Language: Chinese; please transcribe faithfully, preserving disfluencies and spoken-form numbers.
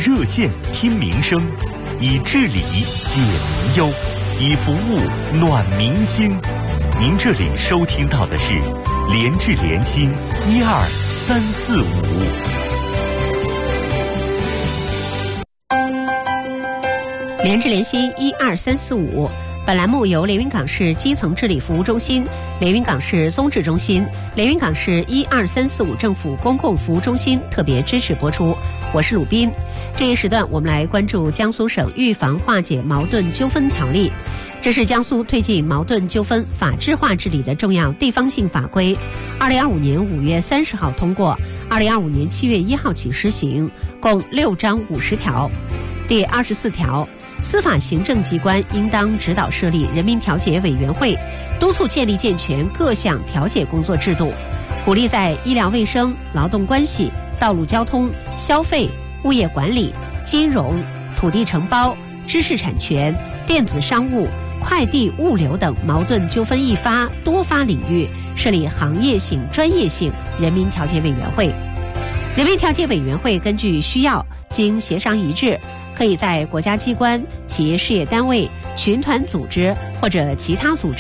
热线听民生，以治理解民忧，以服务暖民心。您这里收听到的是联治联心一二三四五。 联治联心一二三四五，本栏目由连云港市基层治理服务中心、连云港市综治中心、连云港市一二三四五政府公共服务中心特别支持播出。我是鲁斌。这一时段我们来关注江苏省预防化解矛盾纠纷条例。这是江苏推进矛盾纠纷法治化治理的重要地方性法规，二零二五年五月三十号通过，二零二五年七月一号起施行，共六章五十条。第二十四条，司法行政机关应当指导设立人民调解委员会，督促建立健全各项调解工作制度，鼓励在医疗卫生、劳动关系、道路交通、消费、物业管理、金融、土地承包、知识产权、电子商务、快递物流等矛盾纠纷易发、多发领域设立行业性、专业性人民调解委员会。人民调解委员会根据需要，经协商一致，可以在国家机关、企业事业单位、群团组织或者其他组织